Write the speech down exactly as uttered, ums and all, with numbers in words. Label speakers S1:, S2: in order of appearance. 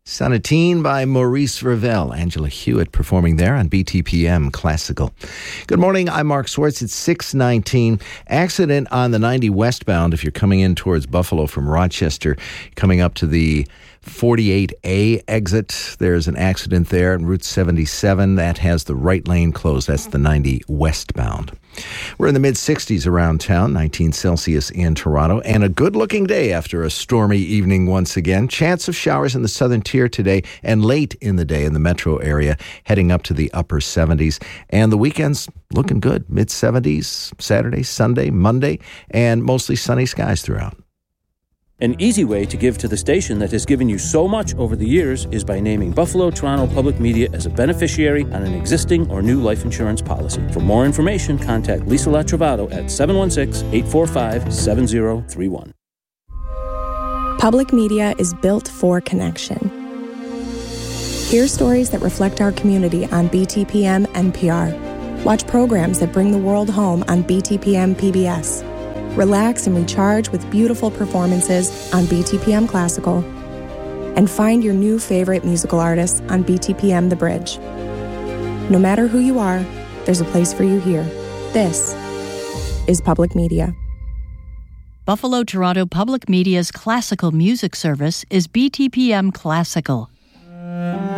S1: Sonatine by Maurice Ravel. Angela Hewitt performing there on B T P M Classical. Good morning, I'm Mark Swartz. It's six nineteen. Accident on the ninety westbound if you're coming in towards Buffalo from Rochester, coming up to the forty-eight A exit. There's an accident there on Route seventy-seven that has the right lane closed. That's the ninety westbound. We're in the mid-sixties around town, nineteen Celsius in Toronto, and a good-looking day after a stormy evening once again. Chance of showers in the southern tier today and late in the day in the metro area, heading up to the upper seventies. And the weekend's looking good, mid-seventies, Saturday, Sunday, Monday, and mostly sunny skies throughout.
S2: An easy way to give to the station that has given you so much over the years is by naming Buffalo Toronto Public Media as a beneficiary on an existing or new life insurance policy. For more information, contact Lisa Latrovato at seven one six, eight four five, seven zero three one.
S3: Public media is built for connection. Hear stories that reflect our community on B T P M N P R. Watch programs that bring the world home on B T P M P B S. Relax and recharge with beautiful performances on B T P M Classical. And find your new favorite musical artists on B T P M The Bridge. No matter who you are, there's a place for you here. This is Public Media.
S4: Buffalo Toronto Public Media's classical music service is B T P M Classical.